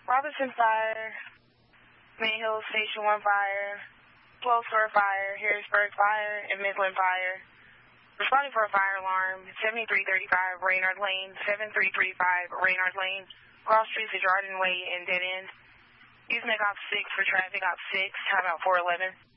Robinson Fire, Main Hill Station 1 Fire, Closeford Fire, Harrisburg Fire, and Midland Fire. Responding for a fire alarm, 7335 Raynard Lane, 7335 Raynard Lane, cross streets of Jordan Way and dead end. Use MEC Op 6 for traffic Op 6, timeout 411.